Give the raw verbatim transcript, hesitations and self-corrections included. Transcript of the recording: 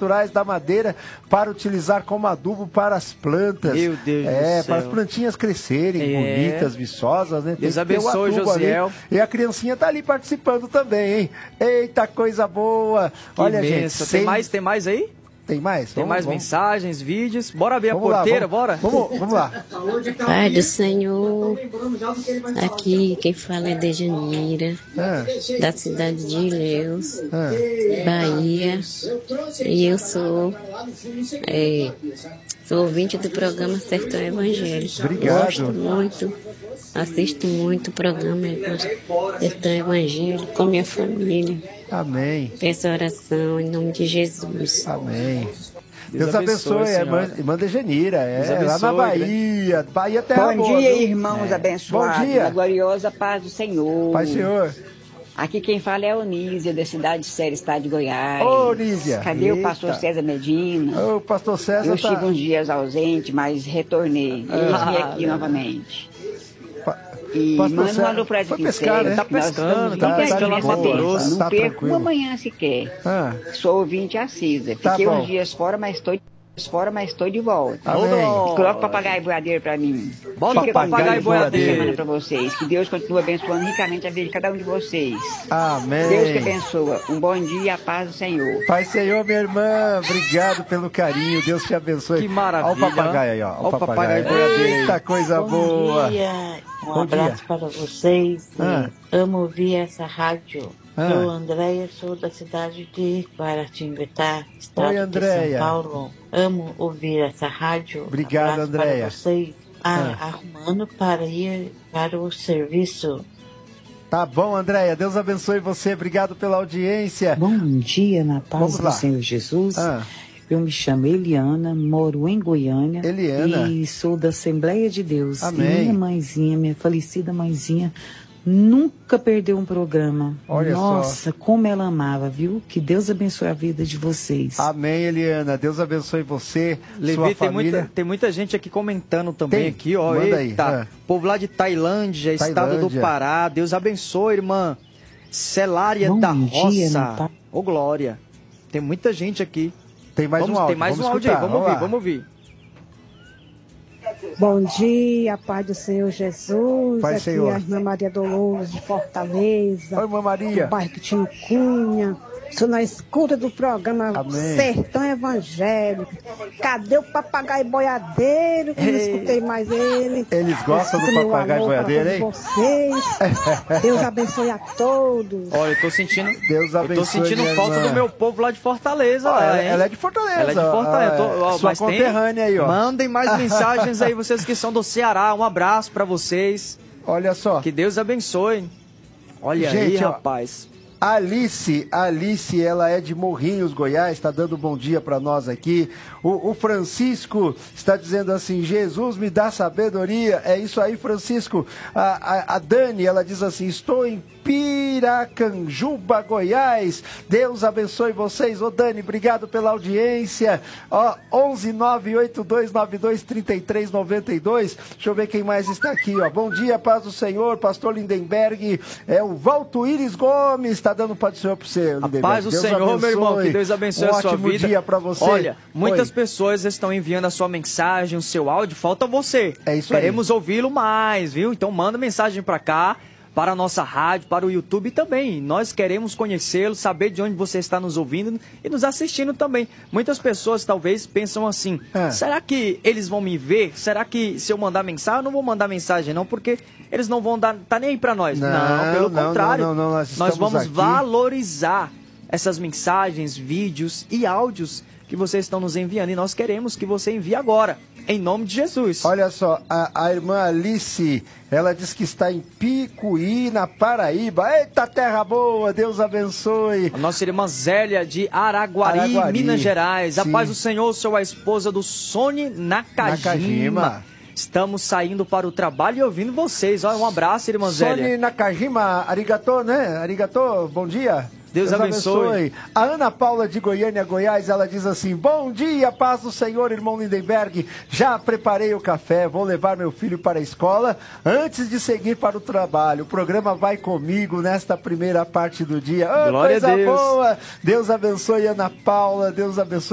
naturais da madeira para utilizar como adubo para as plantas. Meu Deus É, do para céu. as plantinhas crescerem, É. bonitas, viçosas, né? Tem Deus que ter o abençoe, adubo Josiel. ali. E a criancinha tá ali participando também, hein? Eita, coisa boa! Que Olha, benção. gente, Tem seis- mais, tem mais aí? Tem mais? Tem Vamos- mais vamos- mensagens, vídeos. Bora ver Vamos a lá, porteira, vamos- bora? Vamos, vamos lá. Pai do Senhor, aqui quem fala é Dejanira, Ah, da cidade de Ilhéus, ah. Bahia, e eu sou, é, sou ouvinte do programa Sertão Evangélico. Obrigado. Gosto muito, assisto muito o programa Sertão Evangélico com minha família. Amém. Peço oração em nome de Jesus. Amém. Deus, Deus abençoe, abençoe, é irmã, senhora. irmã Dejanira, é, Deus lá na abençoe, Bahia, Bahia Terra Bom Boa, dia, viu? irmãos abençoados. Bom dia. Na gloriosa paz do Senhor. Pai, Senhor. Aqui quem fala é a Onísia, da cidade de Série, estado de Goiás. Ô, Onísia. Cadê o Eita. pastor César Medina? Ô, pastor César Eu tá... estive uns dias ausente, mas retornei. Ah. E aqui novamente. Pa- E Pastor manda um César alô para foi aqui, pescar, né? Tá pescando, tá- tá tá de boa, Não tá perco tranquilo. uma manhã sequer. Ah, Sou ouvinte assídua. Tá Fiquei bom. uns dias fora, mas estou fora, mas estou de volta. Amém. Coloca o papagaio boiadeiro para mim. Bota o Fica com papagaio Deus, boa boiadeiro. semana para vocês. Que Deus continue abençoando ricamente a vida de cada um de vocês. amém. Deus te abençoa. Um bom dia, a paz do Senhor. Pai, Senhor, minha irmã, obrigado pelo carinho, Deus te abençoe. Que maravilha. Olha o papagaio aí, ó. Olha o papagaio boiadeiro. Eita, coisa Bom boa. dia, um Bom abraço dia. para vocês. Ah. Amo ouvir essa rádio. Ah. Sou Andréia, sou da cidade de Guaratinguetá, estado Oi, de Andréia. São Paulo. Amo ouvir essa rádio. Obrigado, abraço Andréia. para vocês. Ah, arrumando para ir para o serviço. Tá bom, Andréia, Deus abençoe você, obrigado pela audiência. Bom dia, na paz Vamos do lá. Senhor Jesus. Ah. Eu me chamo Eliana, moro em Goiânia. Eliana. E sou da Assembleia de Deus. Amém. E minha mãezinha, minha falecida mãezinha, nunca perdeu um programa. Olha Nossa, como ela amava, viu? Que Deus abençoe a vida de vocês. Amém, Eliana, Deus abençoe você, Levi, sua tem família. muita, tem muita gente aqui comentando também Tem? aqui, ó. Manda aí, Eita, ah. povo lá de Tailândia, estado Tailândia. do Pará. Deus abençoe, irmã. Celária Bom da dia, Roça. Natal. Ô, glória. Tem muita gente aqui. Tem mais vamos, um áudio, Tem mais vamos um áudio aí, escutar, vamos vamos ouvir, lá. vamos ouvir. Bom dia, Pai do Senhor Jesus. Pai, Aqui Senhor. é a irmã Maria Dolores de Fortaleza, Oi, irmã Maria. do bairro do Tio Cunha. Estou na escuta do programa Amém. Sertão Evangélico. Cadê o papagaio boiadeiro? Que não Ei. escutei mais ele. Eles gostam do Fica meu papagaio alô para boiadeiro, hein? todos vocês. Deus abençoe a todos. Olha, eu tô sentindo. Deus Eu abençoe, tô sentindo minha falta irmã. do meu povo lá de Fortaleza. Ó, lá, ela, hein? ela é de Fortaleza. Ela é de Fortaleza. Ah, Eu tô- ó, sua mas tem- conterrânea aí, ó. Mandem mais mensagens aí, vocês que são do Ceará. Um abraço pra vocês. Olha só. Que Deus abençoe. Olha aí, Gente, ó, rapaz. Alice, Alice, ela é de Morrinhos, Goiás, está dando bom dia para nós aqui. O, o Francisco está dizendo assim, Jesus me dá sabedoria. É isso aí, Francisco. A, a, a Dani, ela diz assim, estou em Piracanjuba, Goiás. Deus abençoe vocês. Ô Dani, obrigado pela audiência. Ó, onze nove oito dois nove dois três três nove dois. Deixa eu ver quem mais está aqui, ó. Bom dia, paz do Senhor, pastor Lindenberg. É o Valto Iris Gomes, está dando paz do Senhor para você, Lindenberg. A paz do Deus Senhor, abençoe. meu irmão, que Deus abençoe um a sua ótimo vida. dia para você. Olha, muitas Oi. pessoas estão enviando a sua mensagem, o seu áudio, falta você. É isso aí. Queremos ouvi-lo mais, viu? Então manda mensagem para cá, para a nossa rádio, para o YouTube também. Nós queremos conhecê-lo, saber de onde você está nos ouvindo e nos assistindo também. Muitas pessoas talvez pensam assim, É. será que eles vão me ver? Será que se eu mandar mensagem, eu não vou mandar mensagem não, porque eles não vão dar, tá nem aí para nós. Não, pelo não, contrário. não, não, nós estamos vamos aqui. valorizar essas mensagens, vídeos e áudios que vocês estão nos enviando. E nós queremos que você envie agora, em nome de Jesus. Olha só, a, a irmã Alice, ela diz que está em Picuí, na Paraíba. Eita, terra boa, Deus abençoe. A nossa irmã Zélia de Araguari, Araguari, Minas Gerais. A sim. paz do Senhor, sou a esposa do Sony Nakajima. Nakajima. Estamos saindo para o trabalho e ouvindo vocês. Olha, um abraço, irmã Zélia. Sony Nakajima, arigatô, né? Arigatô, bom dia. Deus abençoe. A Ana Paula de Goiânia, Goiás, ela diz assim, bom dia, paz do Senhor, irmão Lindenberg. Já preparei o café, vou levar meu filho para a escola antes de seguir para o trabalho. O programa vai comigo nesta primeira parte do dia. Oh, Glória coisa a Deus. boa. Deus abençoe, Ana Paula. Deus abençoe.